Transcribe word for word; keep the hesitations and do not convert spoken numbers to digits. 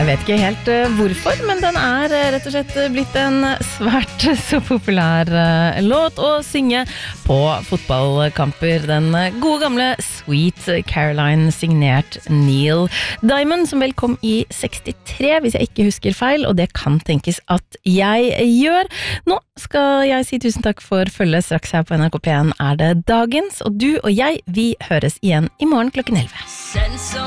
Jeg vet ikke helt uh, hvorfor, men den er uh, rett og slett blitt en svært så populær uh, låt å synge på fotballkamper. Den uh, gode gamle Sweet Caroline signert Neil Diamond, som vel kom i sekstitre, hvis jeg ikke husker feil, og det kan tenkes at jeg gjør. Nå skal jeg si tusen takk for følget. Straks her på N R K P en er det dagens, og du og jeg, vi høres igjen i morgen klokken elleve.